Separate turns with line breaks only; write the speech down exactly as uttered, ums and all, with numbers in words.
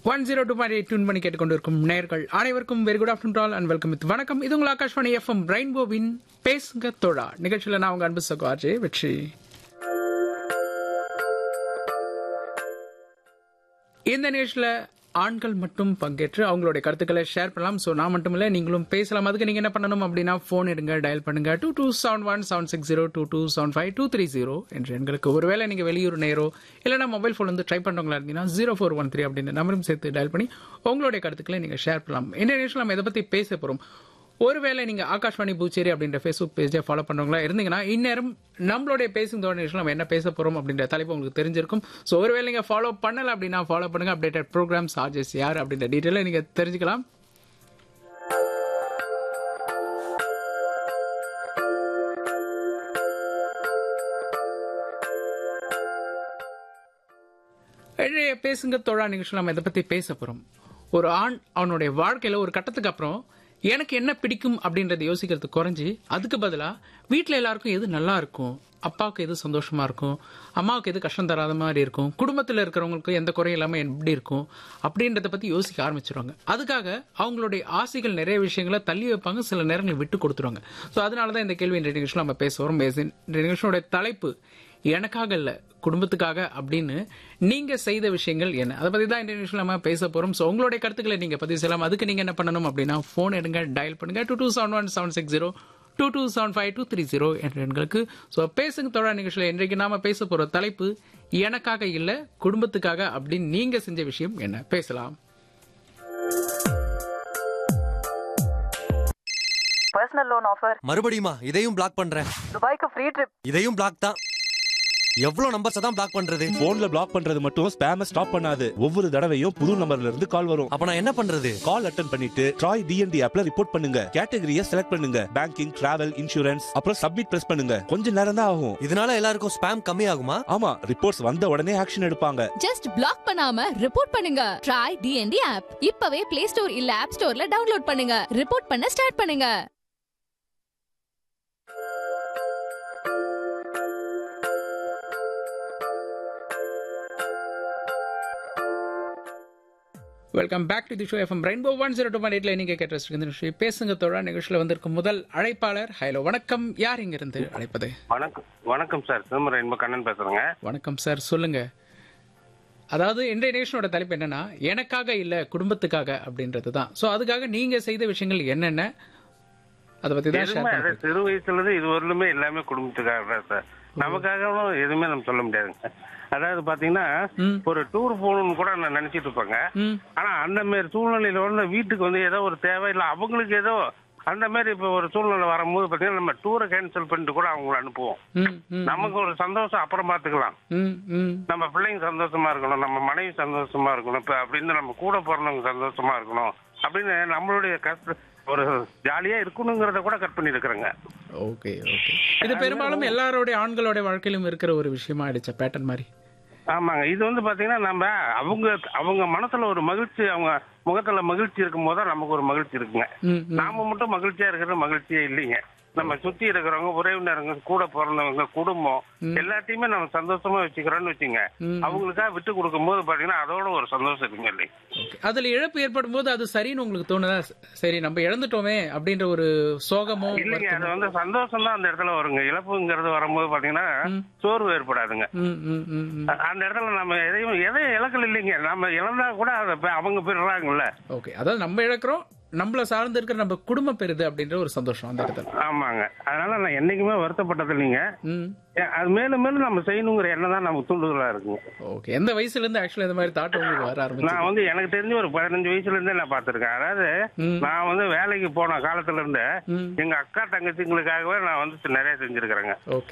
One zero two point eight tune பண்ணி கேட்டுக்கொண்டிருக்கும் நேயர்கள் அனைவருக்கும் very good afternoon all and welcome with வணக்கம். இது உங்கள் ஆகாஷ்வாணி எஃப்எம் ரெயின்போவின் பேசுங்க தோழா நிகழ்ச்சியில் நான் உங்க அன்பு சகோ ஆர்ஜே வெற்றி. இந்த நிகழ்ச்சியில் ஆண்கள் மட்டும் பங்கேற்று அவங்களுடைய கருத்துக்களை ஷேர் பண்ணலாம். ஸோ நான் மட்டும் இல்லை, நீங்களும் பேசலாம். அதுக்கு நீங்கள் என்ன பண்ணணும் அப்படின்னா ஃபோன் எடுங்க, டயல் பண்ணுங்க two two seven one seven six zero two two seven five two three zero என்ற எண்களுக்கு. ஒருவேளை நீங்கள் வெளியூர் நேரோ இல்லைனா மொபைல் ஃபோன் வந்து ட்ரை பண்ணுறவங்களா இருந்தீங்கன்னா ஜீரோ ஃபோர் ஒன் த்ரீ அப்படின்னு நம்பரும் சேர்த்து டயல் பண்ணி உங்களுடைய கருத்துக்களை நீங்கள் ஷேர் பண்ணலாம். இந்த நிகழ்ச்சியில் நம்ம இதை பற்றி பேச போகிறோம். ஒருவேளை நீங்க ஆகாஷ்வாணி பூச்சேரி அப்படின்ற ஃபேஸ்புக் பேஜை ஃபாலோ பண்றவங்களா இருந்தீங்கன்னா இந்நேரம் நம்மளுடைய பேசும் தோழ நிகழ்ச்சியில் நம்ம என்ன பேச போறோம் அப்படின்ற தலைப்பு உங்களுக்கு தெரிஞ்சிருக்கும். ஸோ ஒருவேளை நீங்க ஃபாலோ பண்ணல அப்படின்னா ஃபாலோ பண்ணுங்க. அப்டேட்டட் ப்ரோக்ராம்ஸ் ஆர்ஜஸ் யார் அப்படின்ற டீட்டெயில நீங்க தெரிஞ்சுக்கலாம். பேசுங்க தோழா நிகழ்ச்சியில் நம்ம இதை பத்தி பேச போறோம். ஒரு ஆண் அவனுடைய வாழ்க்கையில ஒரு கட்டத்துக்கு அப்புறம் எனக்கு என்ன பிடிக்கும் அப்படின்றத யோசிக்கிறது குறைஞ்சி அதுக்கு பதிலாக வீட்டில் எல்லாருக்கும் எது நல்லா இருக்கும், அப்பாவுக்கு எது சந்தோஷமா இருக்கும், அம்மாவுக்கு எது கஷ்டம் தராத மாதிரி இருக்கும், குடும்பத்தில் இருக்கிறவங்களுக்கு எந்த குறையும் இல்லாமல் எப்படி இருக்கும் அப்படின்றத பற்றி யோசிக்க ஆரம்பிச்சிருவாங்க. அதுக்காக அவங்களுடைய ஆசைகள் நிறைய விஷயங்களை தள்ளி வைப்பாங்க, சில நேரங்களை விட்டு கொடுத்துருவாங்க. ஸோ அதனால தான் இந்த கேள்வி இந்த நிகழ்ச்சியில் நம்ம பேச வரோம். இந்த நிகழ்ச்சியோட தலைப்பு எனக்காக இல்ல குடும்பத்துக்காக அப்படின்னு நீங்க செய்த விஷயங்கள் என்ன, அதை பத்தி தான் இந்த நிகழ்ச்சியில் நம்ம பேச போறோம். ஸோ உங்களுடைய கருத்துக்களை நீங்க பதிவு செய்யலாம். அதுக்கு நீங்க என்ன பண்ணணும் அப்படின்னா போன் எடுங்க, டயல் பண்ணுங்க two two seven one seven six zero two two seven five two three zero என்ற எண்களுக்கு. ஸோ பேசுங்க தோழா நிகழ்ச்சியில் இன்றைக்கு நாம பேச போற தலைப்பு எனக்காக இல்ல குடும்பத்துக்காக அப்படின்னு நீங்க செஞ்ச விஷயம் என்ன, பேசலாம்.
பர்சனல் லோன் ஆஃபர்
மறுபடியுமா? இதையும் பிளாக் பண்றேன்.
துபாய்க்கு ஃப்ரீ ட்ரிப்,
இதையும் பிளாக் தான். எவ்வளவு நம்பர்ஸ் தான் பிளாக் பண்றது?
போன்ல பிளாக் பண்றது மட்டும் ஸ்பேம ஸ்டாப் பண்ணாது. ஒவ்வொரு தடவையும் புது நம்பர்ல இருந்து கால் வரும்.
அப்ப நான் என்ன பண்றது?
கால் அட்டென்ட் பண்ணிட்டு ட்ராய் டிஎன்டி ஆப்ல ரிப்போர்ட் பண்ணுங்க. கேட்டகரியை செலக்ட் பண்ணுங்க. பேங்கிங், டிராவல், இன்சூரன்ஸ், அப்புறம் சப்மிட் பிரஸ் பண்ணுங்க. கொஞ்ச நேரம் தான் ஆகும்.
இதனால எல்லாருக்கும் ஸ்பேம் கம்மி ஆகுமா?
ஆமா, ரிப்போர்ட்ஸ் வந்த உடனே ஆக்ஷன் எடுப்பாங்க.
ஜஸ்ட் பிளாக் பண்ணாம ரிப்போர்ட் பண்ணுங்க. ட்ராய் டிஎன்டி ஆப் இப்பவே பிளே ஸ்டோர் இல்ல ஆப் ஸ்டோர்ல டவுன்லோட் பண்ணுங்க. ரிப்போர்ட் பண்ண ஸ்டார்ட் பண்ணுங்க.
Welcome back to the show FM rainbow one zero two point எயிட்ல நீங்க கேட்டு நிகழ்ச்சி பேசுங்க தோழா நிகழ்ச்சியில் வந்திருக்கும் முதல் அழைப்பாளர். ஹலோ, வணக்கம். யார் இங்க இருந்து அழைப்பது?
வணக்கம் வணக்கம் சார், சிதம்பரம் ரெயின்போ கண்ணன் பேசுறேங்க.
வணக்கம் சார், சொல்லுங்க. அதாவது இன்றைய நிகழ்ச்சியோட தலைப்பு என்னன்னா எனக்காக இல்ல குடும்பத்துக்காக அப்படின்றது தான். ஸோ அதுக்காக நீங்க செய்த விஷயங்கள் என்னென்ன, அதை பத்தி தான் ஷேர் பண்ணுங்க.
சிறு வயசுல இருந்து இது வரலுமே எல்லாமே குடும்பத்துக்காக தான் சார். நமக்காகவும் எதுவுமே நம்ம சொல்ல முடியாதுங்க. அதாவது பாத்தீங்கன்னா ஒரு டூர் போகணும்னு கூட நான் நினைச்சிட்டு இருப்பேங்க. ஆனா அந்த மாதிரி சூழ்நிலையில வந்து வீட்டுக்கு வந்து ஏதோ ஒரு தேவை இல்லை, அவங்களுக்கு ஏதோ அந்த மாதிரி இப்ப ஒரு சூழ்நிலை வரும்போது பாத்தீங்கன்னா நம்ம டூரை கேன்சல் பண்ணிட்டு கூட அவங்களை அனுப்புவோம். நமக்கு ஒரு சந்தோஷம் அப்புறம் பாத்துக்கலாம், நம்ம பிள்ளைங்க சந்தோஷமா இருக்கணும், நம்ம மனைவி சந்தோஷமா இருக்கணும், இப்ப அப்படின்னு நம்ம கூட பிறந்தவங்க சந்தோஷமா இருக்கணும் அப்படின்னு நம்மளுடைய கஷ்ட ஒரு ஜாலியா இருக்கணுங்கிறத கூட கட் பண்ணி இருக்கிறேங்க.
Okay okay. இது பெரும்பாலும் எல்லாரோட ஆண்களோட வாழ்க்கையிலும் இருக்கிற ஒரு விஷயமா ஆயிடுச்ச பேட்டர்ன் மாதிரி.
ஆமாங்க. இது வந்து பாத்தீங்கன்னா நம்ம அவங்க அவங்க மனசுல ஒரு மகிழ்ச்சி, அவங்க முகத்துல மகிழ்ச்சி இருக்கும் போதுதான் நமக்கு ஒரு மகிழ்ச்சி இருக்குங்க. நாம மட்டும் மகிழ்ச்சியா இருக்கிறது மகிழ்ச்சியே இல்லைங்க. நம்ம சுத்தி இருக்கிறவங்க, உறவினருங்க, கூட பிறந்தவங்க, குடும்பம் எல்லாத்தையுமே நம்ம சந்தோஷமா வச்சுக்கிறோம்னு வச்சுங்க. அவங்களுக்காக விட்டு கொடுக்கும் போது பாத்தீங்கன்னா அதோட ஒரு சந்தோஷம் இருக்குங்க இல்லை.
அதுல இழப்பு ஏற்படும் போது அது சரின்னு உங்களுக்கு தோணுதா? சரி நம்ம இழந்துட்டோமே அப்படின்ற ஒரு சோகமோ
இல்லைங்க, அது வந்து சந்தோஷம் தான் அந்த இடத்துல வருங்க. இழப்புங்கிறது வரும்போது பாத்தீங்கன்னா சோர்வு ஏற்படாதுங்க. அந்த இடத்துல நம்ம எதையும் எதையும் இழக்கல இல்லைங்க. நம்ம இழந்தா கூட அதை அவங்க பெறுறாங்கல்ல.
ஓகே, அதாவது நம்ம இழக்கிறோம், நம்மள சார்ந்து இருக்கிற நம்ம குடும்பம் பெறுது அப்படின்ற ஒரு சந்தோஷம் அந்த இடத்துல.
ஆமாங்க. அதனால நான் என்னைக்குமே வருத்தப்பட்டது இல்லைங்க. அது மேலும் மேலும் நம்ம செய்யணுங்கிற எண்ணம் தான் நமக்கு தூண்டுதலா இருக்குங்க.
ஓகே. எந்த வயசுல இருந்து ஆக்சுவலா இந்த மாதிரி தாட் உங்களுக்கு வர ஆரம்பிச்சு?
நான் வந்து எனக்கு தெரிஞ்ச ஒரு பதினஞ்சு வயசுல இருந்தே நான் பாத்திருக்கேன். அதாவது நான் வந்து வேலைக்கு போன காலத்துல இருந்து எங்க அக்கா தங்கச்சிங்களுக்காகவே நான் வந்து நிறைய செஞ்சிருக்கிறேங்க.